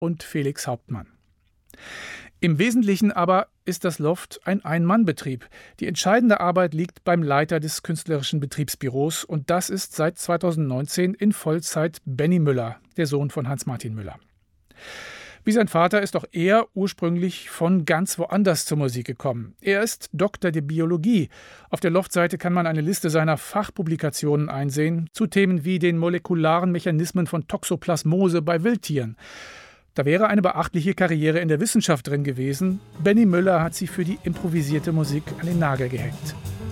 und Felix Hauptmann. Im Wesentlichen aber ist das Loft ein Ein-Mann-Betrieb. Die entscheidende Arbeit liegt beim Leiter des künstlerischen Betriebsbüros und das ist seit 2019 in Vollzeit Benny Müller, der Sohn von Hans-Martin Müller. Wie sein Vater ist auch er ursprünglich von ganz woanders zur Musik gekommen. Er ist Doktor der Biologie. Auf der Loft-Seite kann man eine Liste seiner Fachpublikationen einsehen zu Themen wie den molekularen Mechanismen von Toxoplasmose bei Wildtieren. Da wäre eine beachtliche Karriere in der Wissenschaft drin gewesen. Benny Müller hat sie für die improvisierte Musik an den Nagel gehängt.